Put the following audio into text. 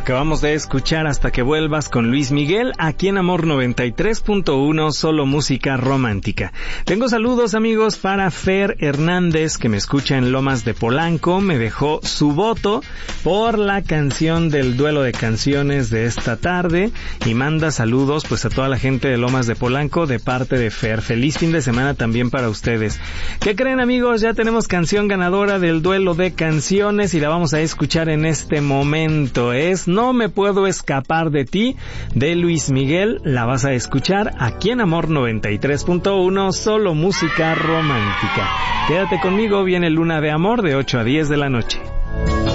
Acabamos de escuchar Hasta que vuelvas con Luis Miguel, aquí en Amor 93.1, solo música romántica. Tengo saludos, amigos, para Fer Hernández, que me escucha en Lomas de Polanco. Me dejó su voto por la canción del duelo de canciones de esta tarde y manda saludos pues a toda la gente de Lomas de Polanco de parte de Fer. Feliz fin de semana también para ustedes. ¿Qué creen, amigos? Ya tenemos canción ganadora del duelo de canciones y la vamos a escuchar en este momento. Es No me puedo escapar de ti, de Luis Miguel. La vas a escuchar aquí en Amor 93.1, solo música romántica. Quédate conmigo, viene Luna de Amor de 8 a 10 de la noche.